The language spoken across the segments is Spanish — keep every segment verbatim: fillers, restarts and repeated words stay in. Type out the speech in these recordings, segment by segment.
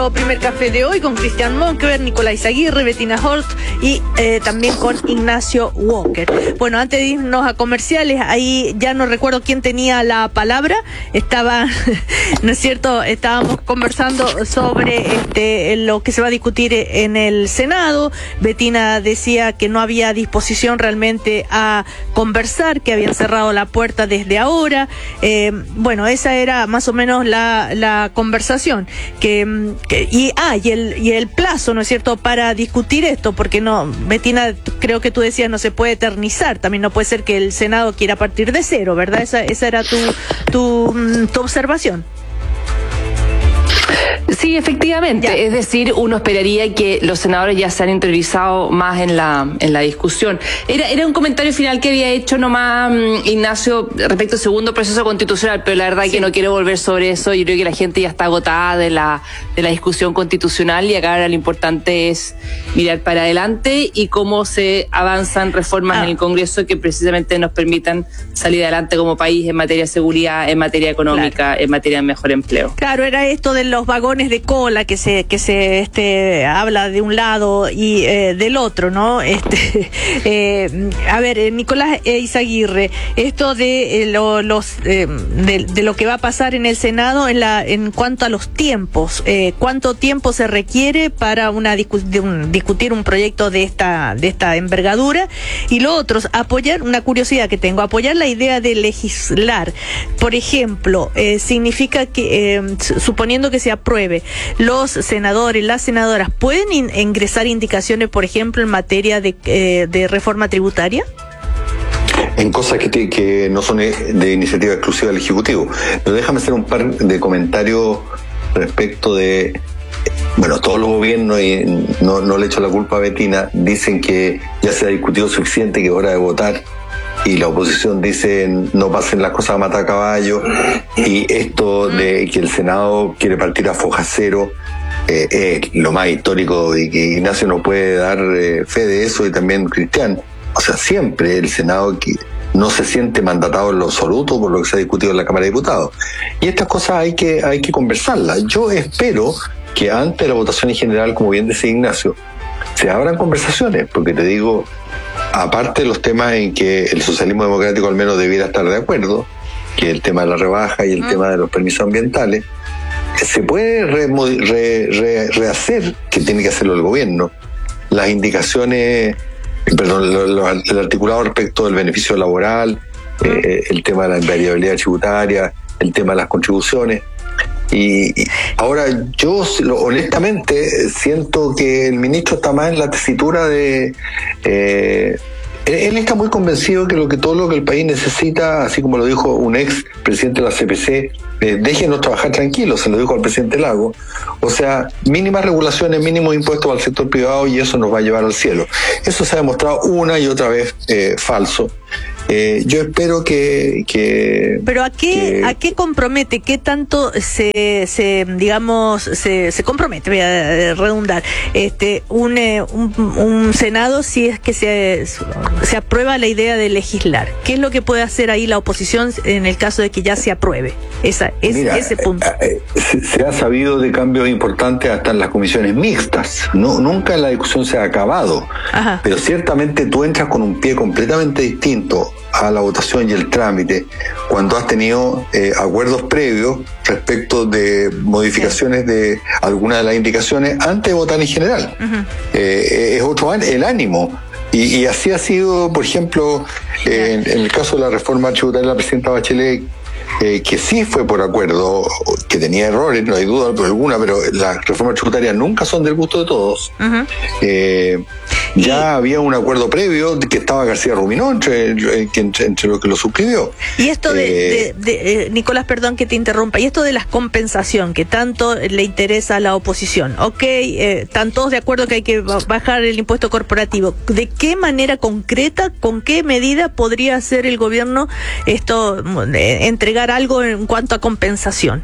Primer café de hoy con Cristian Monkever, Nicolás Aguirre, Bettina Holst y eh, también con Ignacio Walker. Bueno, antes de irnos a comerciales, ahí ya no recuerdo quién tenía la palabra, estaba, ¿no es cierto? Estábamos conversando sobre este lo que se va a discutir en el Senado. Bettina decía que no había disposición realmente a conversar, que habían cerrado la puerta desde ahora. Eh, bueno, esa era más o menos la, la conversación que Y, ah, y el y el plazo, ¿no es cierto?, para discutir esto, porque no, Bettina, creo que tú decías, no se puede eternizar, también no puede ser que el Senado quiera partir de cero, ¿verdad? Esa, esa era tu, tu, tu observación. Sí, efectivamente. Ya. Es decir, uno esperaría que los senadores ya se han interiorizado más en la en la discusión. Era era un comentario final que había hecho nomás Ignacio respecto al segundo proceso constitucional, pero la verdad sí. que no quiero volver sobre eso. Yo creo que la gente ya está agotada de la de la discusión constitucional y acá ahora lo importante es mirar para adelante y cómo se avanzan reformas ah. en el Congreso que precisamente nos permitan salir adelante como país en materia de seguridad, en materia económica, claro. en materia de mejor empleo. Claro, era esto de los vagones de cola que se que se este habla de un lado y eh, del otro, ¿no? Este eh, a ver, eh, Nicolás Izaguirre, esto de eh, lo, los eh, de, de lo que va a pasar en el Senado en la en cuanto a los tiempos, eh, cuánto tiempo se requiere para una discu de un, discutir un proyecto de esta de esta envergadura, y lo otro, apoyar, una curiosidad que tengo, apoyar la idea de legislar, por ejemplo, eh, significa que eh, suponiendo que se apruebe, los senadores, las senadoras, ¿pueden in ingresar indicaciones, por ejemplo, en materia de, eh, de reforma tributaria? En cosas que, te, que no son de iniciativa exclusiva del Ejecutivo. Pero déjame hacer un par de comentarios respecto de... Bueno, todos los gobiernos, y no, no le echo la culpa a Bettina, dicen que ya se ha discutido suficiente, que es hora de votar. Y la oposición dice no pasen las cosas a matar caballo, y esto de que el Senado quiere partir a foja cero eh, es lo más histórico, y que Ignacio no puede dar eh, fe de eso, y también Cristian. O sea, siempre el Senado que no se siente mandatado en lo absoluto por lo que se ha discutido en la Cámara de Diputados, y estas cosas hay que hay que conversarlas. Yo espero que antes de la votación en general, como bien decía Ignacio, se abran conversaciones, porque te digo, aparte de los temas en que el socialismo democrático al menos debiera estar de acuerdo, que es el tema de la rebaja y el mm. tema de los permisos ambientales, se puede re, re, re, rehacer, que tiene que hacerlo el gobierno, las indicaciones, perdón, lo, lo, el articulado respecto del beneficio laboral, mm. eh, el tema de la invariabilidad tributaria, el tema de las contribuciones. Y, y ahora yo honestamente siento que el ministro está más en la tesitura de eh, él está muy convencido que lo que todo lo que el país necesita, así como lo dijo un ex presidente de la C P C, eh, déjenos trabajar tranquilos, se lo dijo al presidente Lago, o sea, mínimas regulaciones, mínimos impuestos al sector privado, y eso nos va a llevar al cielo. Eso se ha demostrado una y otra vez eh, falso. Eh, yo espero que, que pero a qué que, a qué compromete, qué tanto se se digamos se, se compromete, voy a redundar, este un, eh, un un senado si es que se se aprueba la idea de legislar. ¿Qué es lo que puede hacer ahí la oposición en el caso de que ya se apruebe esa es, mira, ese punto? Eh, eh, se, se ha sabido de cambios importantes hasta en las comisiones mixtas. No, nunca la discusión se ha acabado. Ajá. Pero ciertamente tú entras con un pie completamente distinto a la votación y el trámite cuando has tenido eh, acuerdos previos respecto de modificaciones de algunas de las indicaciones antes de votar en general. Uh-huh. eh, es otro el ánimo, y, y así ha sido, por ejemplo, eh, en, en el caso de la reforma tributaria de la presidenta Bachelet, Eh, que sí fue por acuerdo, que tenía errores, no hay duda por alguna, pero las reformas tributarias nunca son del gusto de todos. Uh-huh. eh, ya y, había un acuerdo previo de que estaba García Ruminó entre, entre, entre los que lo suscribió. Y esto de, eh, de, de eh, Nicolás, perdón que te interrumpa, y esto de la compensación que tanto le interesa a la oposición, ok, eh, están todos de acuerdo que hay que bajar el impuesto corporativo. ¿De qué manera concreta, con qué medida podría hacer el gobierno esto, eh, entregar algo en cuanto a compensación?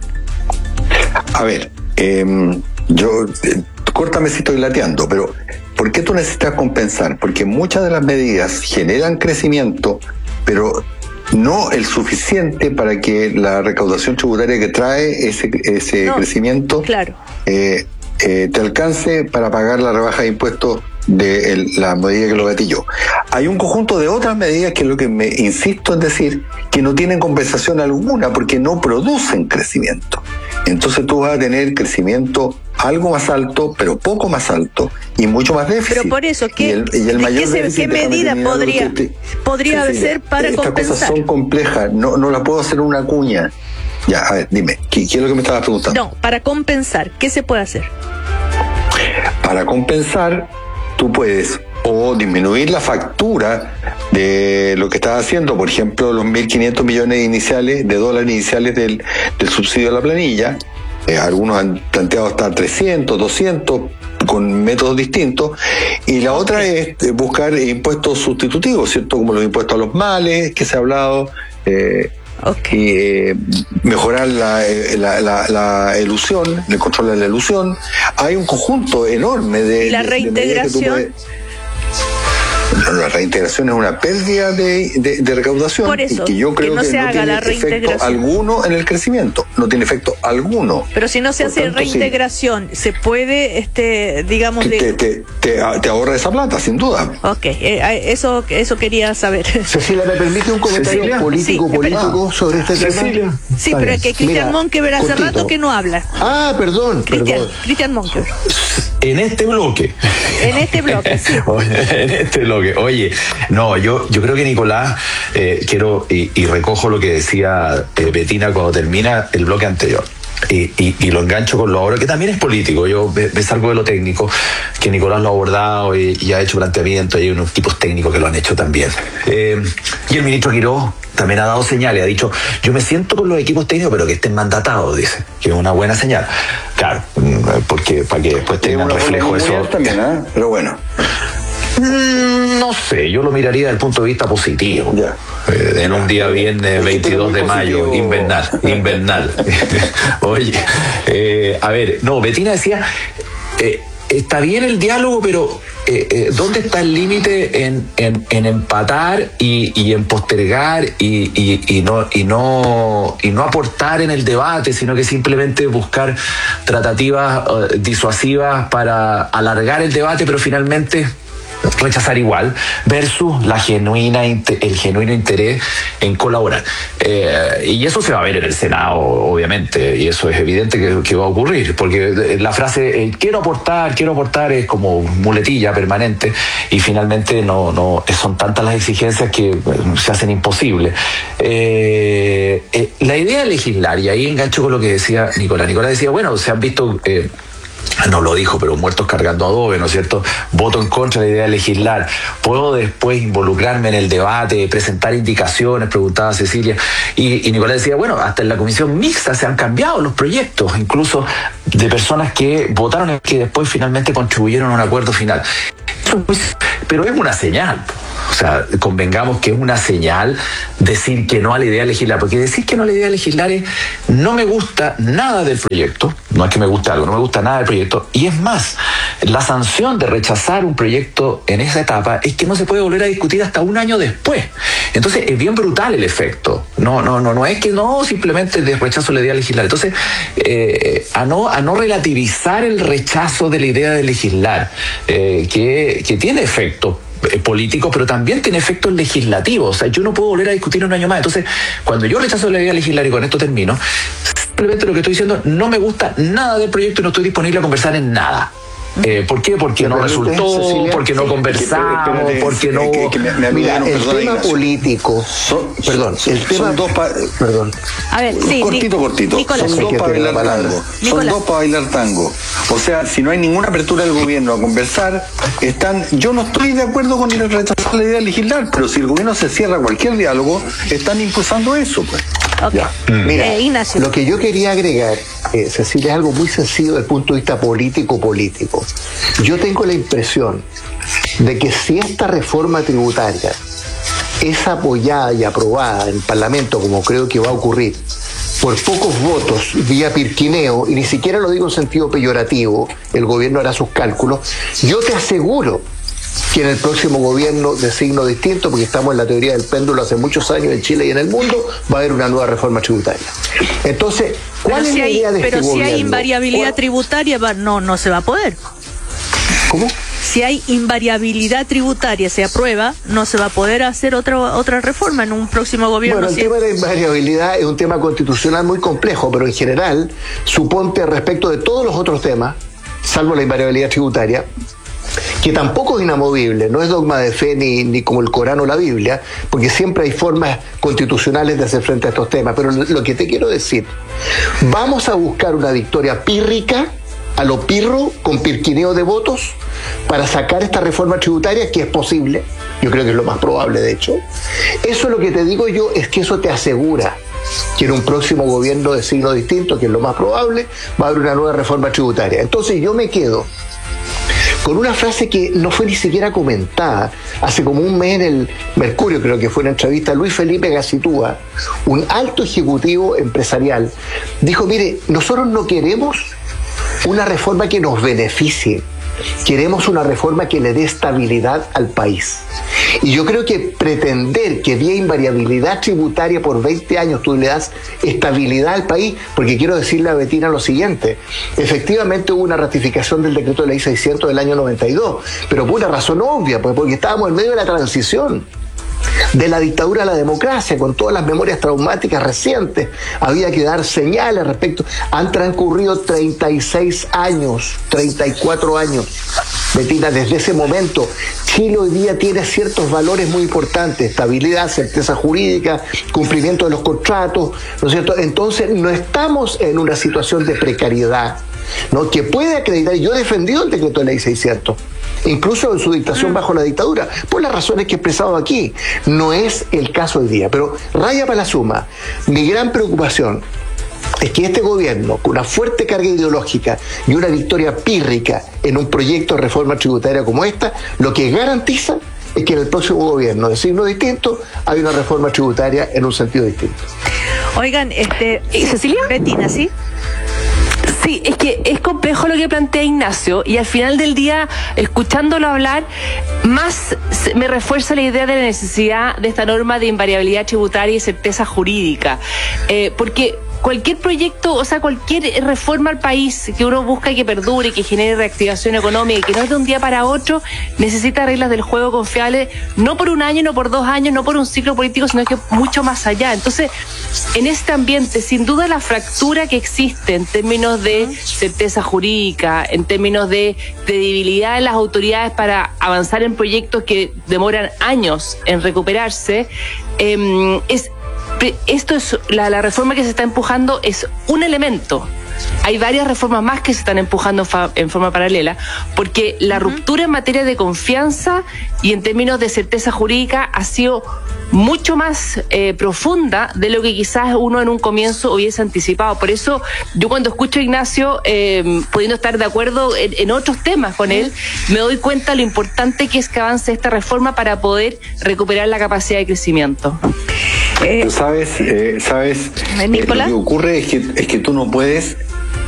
A ver, eh, yo, eh, córtame si estoy lateando, pero ¿por qué tú necesitas compensar? Porque muchas de las medidas generan crecimiento, pero no el suficiente para que la recaudación tributaria que trae ese, ese no, crecimiento claro. eh, eh, te alcance para pagar la rebaja de impuestos de el, la medida que lo gatilló. Hay un conjunto de otras medidas que es lo que me insisto en decir, que no tienen compensación alguna porque no producen crecimiento. Entonces tú vas a tener crecimiento algo más alto, pero poco más alto y mucho más déficit. Pero por eso, ¿qué, y el, y el mayor ¿qué, déficit, ¿qué medida podría, te, podría Cecilia, ser para estas compensar? Estas cosas son complejas, no, no la puedo hacer una cuña. Ya, a ver, dime, ¿qué, qué es lo que me estabas preguntando? No, para compensar, ¿qué se puede hacer? Para compensar, tú puedes o disminuir la factura de lo que estás haciendo, por ejemplo, los mil quinientos millones iniciales de dólares iniciales del, del subsidio a la planilla. Eh, algunos han planteado hasta trescientos, doscientos con métodos distintos, y la otra es buscar impuestos sustitutivos, ¿cierto? Como los impuestos a los males que se ha hablado, eh, okay. y eh, mejorar la, la, la, la elusión, el control de la elusión. Hay un conjunto enorme de... ¿Y la de, reintegración? De puedes... La reintegración es una pérdida de, de, de recaudación. Por eso, y que yo creo que no que se no haga tiene la efecto reintegración alguno en el crecimiento, no tiene efecto alguno. Pero si no se Por hace tanto, reintegración, sí. ¿Se puede, este, digamos, te, de... te, te, te ahorra esa plata, sin duda? Ok, eh, eso, eso quería saber. Cecilia, ¿me permite un comentario Cecilia. político, Sí, político sobre este Cecilia. tema? Sí, pero es que Cristian Monkever hace cortito. rato que no habla. Ah, perdón, Cristian, perdón. Cristian Monkever. En este bloque. En este bloque, sí. En este bloque. Oye, no, yo, yo creo que Nicolás, eh, quiero, y, y recojo lo que decía eh, Betina cuando termina el bloque anterior. Y, y, y lo engancho con lo ahora, que también es político. Yo me, me salgo de lo técnico, que Nicolás lo ha abordado y, y ha hecho planteamientos, y hay unos tipos técnicos que lo han hecho también. Eh, y el ministro Quirós también ha dado señales, ha dicho, yo me siento con los equipos técnicos, pero que estén mandatados, dice, que es una buena señal. Claro, porque para que después tengan reflejo eso. También, ¿eh? Pero bueno. Mm, no sé, yo lo miraría desde el punto de vista positivo. Ya. Eh, en un día viernes veintidós de mayo, invernal, invernal. Oye, eh, a ver, no, Betina decía, eh, está bien el diálogo, pero eh, eh, ¿dónde está el límite en, en, en empatar y, y en postergar y, y, y, no, y, no, y no aportar en el debate, sino que simplemente buscar tratativas uh, disuasivas para alargar el debate, pero finalmente rechazar igual, versus la genuina el genuino interés en colaborar? Eh, y eso se va a ver en el Senado, obviamente, y eso es evidente que, que va a ocurrir, porque la frase eh, quiero aportar, quiero aportar es como muletilla permanente, y finalmente no, no son tantas las exigencias que eh, se hacen imposibles. Eh, eh, la idea de legislar, y ahí engancho con lo que decía Nicolás. Nicolás decía, bueno, se han visto... Eh, no lo dijo, pero muertos cargando adobe, ¿no es cierto? Voto en contra de la idea de legislar. ¿Puedo después involucrarme en el debate, presentar indicaciones? Preguntaba Cecilia. Y, y Nicolás decía, bueno, hasta en la comisión mixta se han cambiado los proyectos, incluso de personas que votaron y que después finalmente contribuyeron a un acuerdo final. Pero es una señal. O sea, convengamos que es una señal decir que no a la idea de legislar, porque decir que no a la idea de legislar es no me gusta nada del proyecto, no es que me guste algo, no me gusta nada del proyecto, y es más, la sanción de rechazar un proyecto en esa etapa es que no se puede volver a discutir hasta un año después. Entonces es bien brutal el efecto, no, no, no, no es que no simplemente de rechazo la idea de legislar. Entonces, eh, a no, a no relativizar el rechazo de la idea de legislar, eh, que, que tiene efecto político, pero también tiene efectos legislativos. O sea, yo no puedo volver a discutir un año más. Entonces, cuando yo rechazo la idea legislar, y con esto termino, simplemente lo que estoy diciendo, no me gusta nada del proyecto y no estoy disponible a conversar en nada. Eh, ¿Por qué? Porque no resultó, Cecilia, porque no conversamos, espérate, porque no... Que, que me, me Mira, el tema Ignacio. político... Son, perdón, son, el tema... Son dos pa, perdón. A ver, sí, cortito, cortito. Nicolás. Son dos para bailar tango. Son dos para bailar tango. O sea, si no hay ninguna apertura del gobierno a conversar, están... Yo no estoy de acuerdo con el rechazar la idea de legislar, pero si el gobierno se cierra a cualquier diálogo, están impulsando eso, pues. Okay. Mm. Mira, eh, Ignacio. Lo que yo quería agregar, eh, Cecilia, es algo muy sencillo desde el punto de vista político-político. Yo tengo la impresión de que si esta reforma tributaria es apoyada y aprobada en el Parlamento, como creo que va a ocurrir, por pocos votos, vía pirquineo, y ni siquiera lo digo en sentido peyorativo, el gobierno hará sus cálculos, yo te aseguro que en el próximo gobierno de signo distinto, porque estamos en la teoría del péndulo hace muchos años en Chile y en el mundo, va a haber una nueva reforma tributaria. Entonces, ¿cuál pero es si la hay, idea de pero este si gobierno? hay invariabilidad ¿Cuál? tributaria, va, no, no se va a poder. ¿Cómo? Si hay invariabilidad tributaria, se aprueba, no se va a poder hacer otra otra reforma en un próximo gobierno. Bueno, el tema de la invariabilidad es un tema constitucional muy complejo, pero en general, suponte respecto de todos los otros temas, salvo la invariabilidad tributaria, que tampoco es inamovible, no es dogma de fe ni, ni como el Corán o la Biblia, porque siempre hay formas constitucionales de hacer frente a estos temas. Pero lo que te quiero decir, vamos a buscar una victoria pírrica, a lo pirro, con pirquineo de votos, para sacar esta reforma tributaria, que es posible, yo creo que es lo más probable de hecho. Eso, lo que te digo yo es que eso te asegura que en un próximo gobierno de signo distinto, que es lo más probable, va a haber una nueva reforma tributaria. Entonces yo me quedo con una frase que no fue ni siquiera comentada. Hace como un mes en el Mercurio, creo que fue una entrevista, Luis Felipe Gacitúa, un alto ejecutivo empresarial, dijo, mire, nosotros no queremos una reforma que nos beneficie, queremos una reforma que le dé estabilidad al país. Y yo creo que pretender que vía invariabilidad tributaria por veinte años tú le das estabilidad al país, porque quiero decirle a Betina lo siguiente, efectivamente hubo una ratificación del decreto de ley seiscientos del año noventa y dos, pero por una razón obvia, pues porque estábamos en medio de la transición de la dictadura a la democracia, con todas las memorias traumáticas recientes. Había que dar señales respecto. Han transcurrido treinta y seis años, treinta y cuatro años, Betina, desde ese momento. Chile hoy día tiene ciertos valores muy importantes: estabilidad, certeza jurídica, cumplimiento de los contratos, ¿no es cierto? Entonces no estamos en una situación de precariedad, ¿no? Que puede acreditar. Yo he defendido el decreto de ley seiscientos, incluso en su dictación bajo la dictadura, por las razones que he expresado aquí. No es el caso hoy día, pero raya para la suma. Mi gran preocupación es que este gobierno, con una fuerte carga ideológica y una victoria pírrica en un proyecto de reforma tributaria como esta, lo que garantiza es que en el próximo gobierno de signo distinto hay una reforma tributaria en un sentido distinto. Oigan, este, ¿Cecilia? Betina, ¿sí? Sí, es que es complejo lo que plantea Ignacio, y al final del día, escuchándolo hablar, más me refuerza la idea de la necesidad de esta norma de invariabilidad tributaria y certeza jurídica. Eh, porque cualquier proyecto, o sea, cualquier reforma al país que uno busca que perdure, que genere reactivación económica y que no es de un día para otro, necesita reglas del juego confiables, no por un año, no por dos años, no por un ciclo político, sino que mucho más allá. Entonces, en este ambiente, sin duda la fractura que existe en términos de certeza jurídica, en términos de credibilidad de las autoridades para avanzar en proyectos que demoran años en recuperarse, eh, es Esto es la, la reforma que se está empujando es un elemento. Hay varias reformas más que se están empujando fa, en forma paralela, porque la uh-huh. ruptura en materia de confianza y en términos de certeza jurídica ha sido mucho más eh, profunda de lo que quizás uno en un comienzo hubiese anticipado. Por eso yo, cuando escucho a Ignacio, eh, pudiendo estar de acuerdo en, en otros temas con él, me doy cuenta lo importante que es que avance esta reforma para poder recuperar la capacidad de crecimiento. Eh, sabes, eh, sabes, eh, lo que ocurre es que, es que tú no puedes